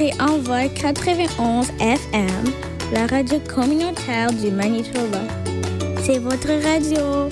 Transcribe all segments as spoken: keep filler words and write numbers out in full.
écoutez Envol quatre-vingt-onze F M, la radio communautaire du Manitoba. C'est votre radio.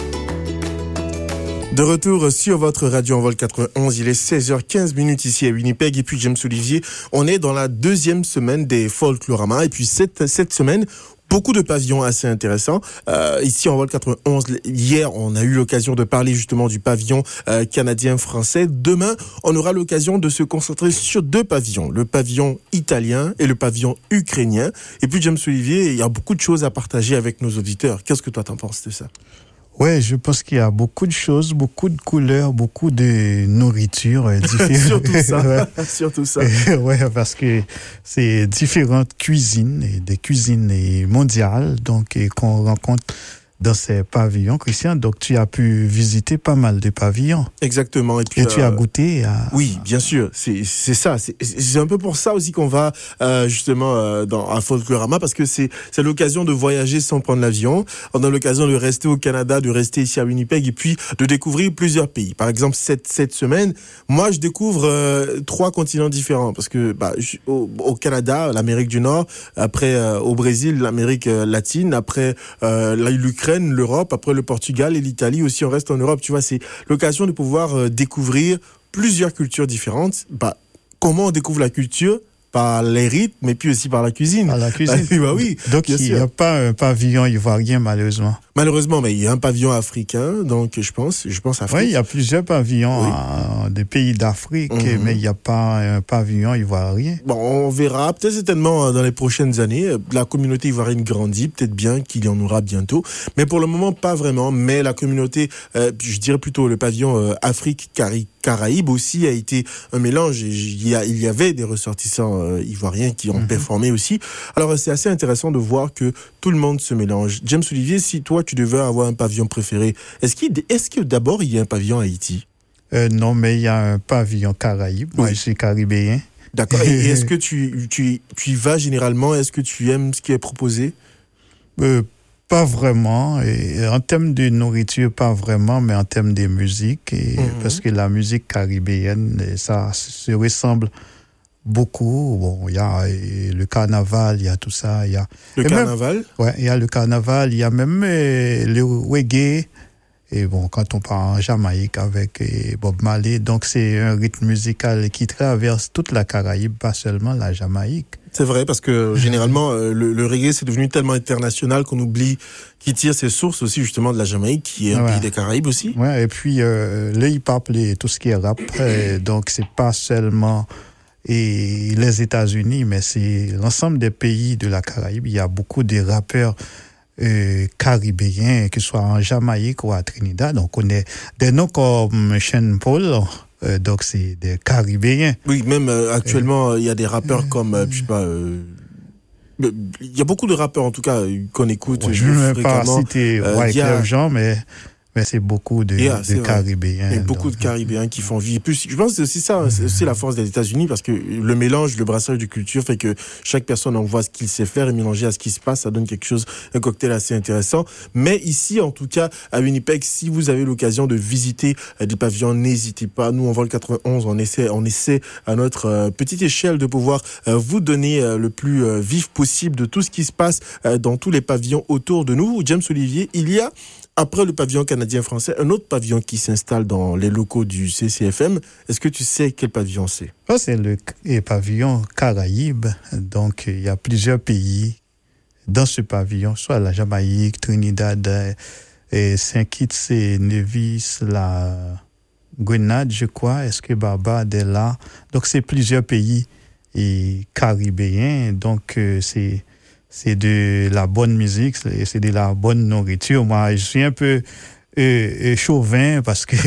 De retour sur votre radio Envol quatre-vingt-onze, il est seize heures quinze minutes ici à Winnipeg et puis James Olivier, on est dans la deuxième semaine des Folklorama et puis cette, cette semaine, beaucoup de pavillons assez intéressants. Euh, ici, en Envol quatre-vingt-onze, hier, on a eu l'occasion de parler justement du pavillon euh, canadien-français. Demain, on aura l'occasion de se concentrer sur deux pavillons, le pavillon italien et le pavillon ukrainien. Et puis, James Olivier, il y a beaucoup de choses à partager avec nos auditeurs. Qu'est-ce que toi, t'en penses de ça? Ouais, je pense qu'il y a beaucoup de choses, beaucoup de couleurs, beaucoup de nourriture euh, différentes. Surtout ça, ouais. Surtout ça. Ouais, parce que c'est différentes cuisines, et des cuisines et mondiales, donc et qu'on rencontre dans ces pavillons, Christian. Donc, tu as pu visiter pas mal de pavillons. Exactement. Et, puis, et euh, tu as goûté à... Oui, bien sûr. C'est, c'est ça. C'est, c'est un peu pour ça aussi qu'on va euh, justement euh, dans, à Folklorama, parce que c'est, c'est l'occasion de voyager sans prendre l'avion. On a l'occasion de rester au Canada, de rester ici à Winnipeg et puis de découvrir plusieurs pays. Par exemple, cette, cette semaine, moi, je découvre euh, trois continents différents parce que bah, je, au, au Canada, l'Amérique du Nord, après euh, au Brésil, l'Amérique latine, après euh, l'Ukraine, l'Europe, après le Portugal et l'Italie aussi, on reste en Europe, tu vois, c'est l'occasion de pouvoir euh, découvrir plusieurs cultures différentes. Bah, comment on découvre la culture? Par les rythmes, mais puis aussi par la cuisine. Par la cuisine. Ah, bah oui. Donc, il n'y a pas un pavillon ivoirien, malheureusement. Malheureusement, mais il y a un pavillon africain, donc je pense, je pense Afrique. Oui, il y a plusieurs pavillons oui. en, des pays d'Afrique, mm-hmm. mais il n'y a pas un pavillon ivoirien. Bon, on verra, peut-être certainement dans les prochaines années. La communauté ivoirienne grandit, peut-être bien qu'il y en aura bientôt. Mais pour le moment, pas vraiment. Mais la communauté, euh, je dirais plutôt le pavillon euh, Afrique-Caraïbes, Caraïbes aussi a été un mélange. Il y, a, il y avait des ressortissants euh, ivoiriens qui ont mmh. performé aussi. Alors, c'est assez intéressant de voir que tout le monde se mélange. James Olivier, si toi, tu devais avoir un pavillon préféré, est-ce, qu'il, est-ce que d'abord, il y a un pavillon à Haïti? euh, Non, mais il y a un pavillon Caraïbes. Oui. Moi, je suis caribéen. D'accord. Et est-ce que tu, tu, tu y vas généralement? Est-ce que tu aimes ce qui est proposé? euh, Pas vraiment. Et en termes de nourriture, pas vraiment, mais en termes de musique, et mm-hmm. parce que la musique caribéenne, ça se ressemble beaucoup. Bon, il y a le carnaval, il y a tout ça. Y a... Le et carnaval? Même, ouais, il y a le carnaval, il y a même euh, le reggae. Et bon, quand on part en Jamaïque avec euh, Bob Marley, donc c'est un rythme musical qui traverse toute la Caraïbe, pas seulement la Jamaïque. C'est vrai, parce que généralement, euh, le, le reggae, c'est devenu tellement international qu'on oublie qu'il tire ses sources aussi justement de la Jamaïque, qui est un ouais. pays des Caraïbes aussi. Ouais, et puis euh, le hip-hop, les, tout ce qui est rap, euh, donc c'est pas seulement et les États-Unis, mais c'est l'ensemble des pays de la Caraïbe. Il y a beaucoup de rappeurs euh, caribéens, que ce soit en Jamaïque ou à Trinidad. Donc on est des noms comme Sean Paul. Euh, donc c'est des Caribéens. Oui, même euh, actuellement, il euh, y a des rappeurs euh, comme, euh, je sais pas, il euh, y a beaucoup de rappeurs en tout cas qu'on écoute. Ouais, je ne vais pas citer euh, Wyclef Jean, mais mais c'est beaucoup de, yeah, de Caribéens. Il y a beaucoup donc, de Caribéens qui font vivre. Plus, je pense que c'est aussi ça, c'est aussi la force des États-Unis, parce que le mélange, le brassage de culture fait que chaque personne envoie ce qu'il sait faire et mélanger à ce qui se passe, ça donne quelque chose, un cocktail assez intéressant. Mais ici, en tout cas, à Winnipeg, si vous avez l'occasion de visiter euh, des pavillons, n'hésitez pas. Nous, en Envol quatre-vingt-onze, on essaie, on essaie à notre euh, petite échelle de pouvoir euh, vous donner euh, le plus euh, vif possible de tout ce qui se passe euh, dans tous les pavillons autour de nous. James Olivier, il y a après le pavillon canadien-français, un autre pavillon qui s'installe dans les locaux du C C F M. Est-ce que tu sais quel pavillon c'est? Oh, c'est le pavillon Caraïbes. Donc, il y a plusieurs pays dans ce pavillon, soit la Jamaïque, Trinidad, et Saint-Kitts et Nevis, la Grenade, je crois. Est-ce que Barbade est là? Donc, c'est plusieurs pays et caribéens. Donc, c'est... c'est de la bonne musique, c'est de la bonne nourriture. Moi, je suis un peu euh, chauvin parce que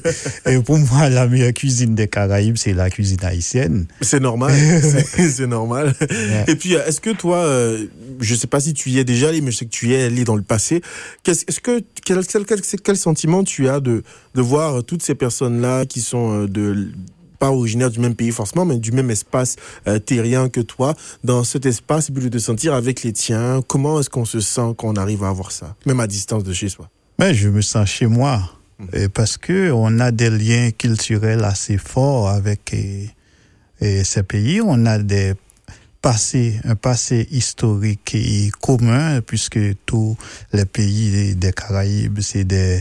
pour moi, la meilleure cuisine des Caraïbes, c'est la cuisine haïtienne. C'est normal, c'est, c'est normal. Ouais. Et puis, est-ce que toi, euh, je ne sais pas si tu y es déjà allé, mais je sais que tu y es allé dans le passé. Qu'est-ce, est-ce que, quel, quel, quel, quel sentiment tu as de, de voir toutes ces personnes-là qui sont de... pas originaire du même pays forcément, mais du même espace euh, terrien que toi, dans cet espace, et puis de te sentir avec les tiens? Comment est-ce qu'on se sent quand on arrive à avoir ça, même à distance de chez soi? Ben, je me sens chez moi, mmh. et parce que on a des liens culturels assez forts avec et, et ces pays. On a des passés, un passé historique et commun, puisque tous les pays des Caraïbes, c'est des,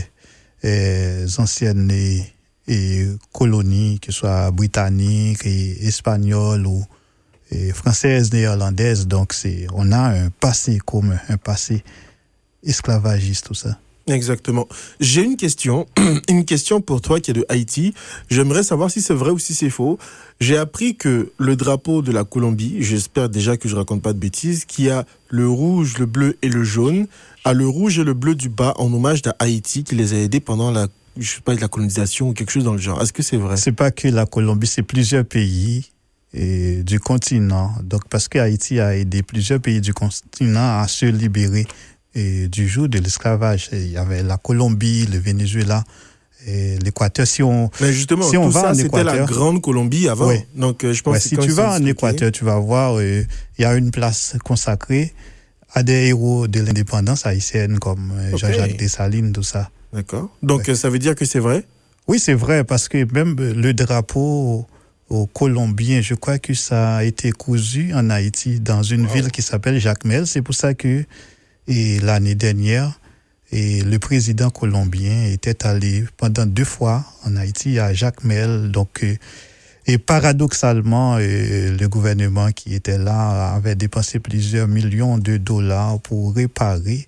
des anciennes et, et colonies, que ce soit britanniques et espagnoles ou et françaises, néerlandaises. Donc, c'est, on a un passé commun, un passé esclavagiste, tout ça. Exactement. J'ai une question, une question pour toi qui est de Haïti. J'aimerais savoir si c'est vrai ou si c'est faux. J'ai appris que le drapeau de la Colombie, j'espère déjà que je raconte pas de bêtises, qui a le rouge, le bleu et le jaune, a le rouge et le bleu du bas en hommage à Haïti qui les a aidés pendant la, je sais pas, la colonisation ou quelque chose dans le genre. Est-ce que c'est vrai? C'est pas que la Colombie, c'est plusieurs pays et du continent. Donc, parce que Haïti a aidé plusieurs pays du continent à se libérer et du joug de l'esclavage. Il y avait la Colombie, le Venezuela, et l'Équateur. Si on, Mais justement, si on tout va ça, en c'était Équateur, la grande Colombie avant. Oui. Donc, euh, je pense ouais, que si quand tu vas en expliqué... Équateur, tu vas voir, il euh, y a une place consacrée à des héros de l'indépendance haïtienne comme euh, okay. Jean-Jacques Dessalines, tout ça. D'accord. Donc, ouais. euh, ça veut dire que c'est vrai? Oui, c'est vrai, parce que même le drapeau au Colombien, je crois que ça a été cousu en Haïti, dans une wow. ville qui s'appelle Jacmel. C'est pour ça que et l'année dernière, et le président colombien était allé pendant deux fois en Haïti à Jacmel. Donc, euh, et paradoxalement, euh, le gouvernement qui était là avait dépensé plusieurs millions de dollars pour réparer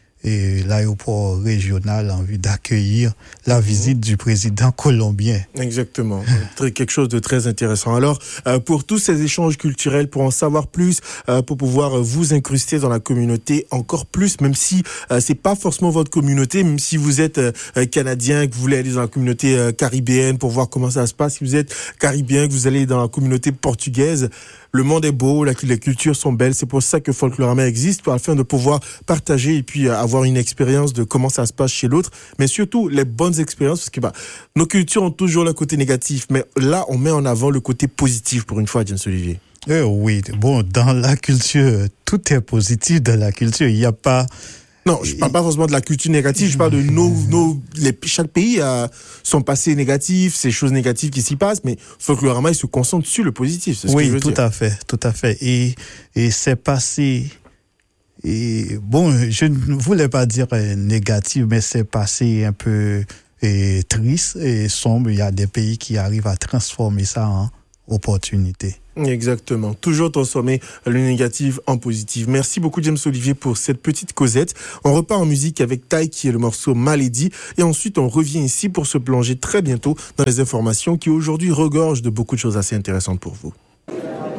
et l'aéroport régional en vue d'accueillir la visite du président colombien. Exactement. Quelque chose de très intéressant. Alors, euh, pour tous ces échanges culturels, pour en savoir plus, euh, pour pouvoir vous incruster dans la communauté encore plus, même si euh, c'est pas forcément votre communauté, même si vous êtes euh, canadien, que vous voulez aller dans la communauté euh, caribéenne pour voir comment ça se passe, si vous êtes caribéen, que vous allez dans la communauté portugaise, le monde est beau, là, les cultures sont belles. C'est pour ça que Folklorama existe, afin de pouvoir partager et puis avoir une expérience de comment ça se passe chez l'autre, mais surtout les bonnes expériences, parce que bah, nos cultures ont toujours le côté négatif, mais là, on met en avant le côté positif pour une fois, James Olivier. Euh, oui, bon, dans la culture, tout est positif dans la culture. Il n'y a pas... Non, je parle pas forcément de la culture négative, je parle de nos, nos, les, chaque pays a son passé négatif, ces choses négatives qui s'y passent, mais Folklorama, il se concentre sur le positif, c'est ce oui, que je veux tout dire. à fait, tout à fait. Et, et c'est passé, et bon, je ne voulais pas dire négatif, mais c'est passé un peu et, triste et sombre. Il y a des pays qui arrivent à transformer ça en opportunité. Exactement. Toujours transformer le négatif en positif. Merci beaucoup, James Olivier, pour cette petite causette. On repart en musique avec Tai, qui est le morceau Maladie. Et ensuite, on revient ici pour se plonger très bientôt dans les informations qui aujourd'hui regorgent de beaucoup de choses assez intéressantes pour vous.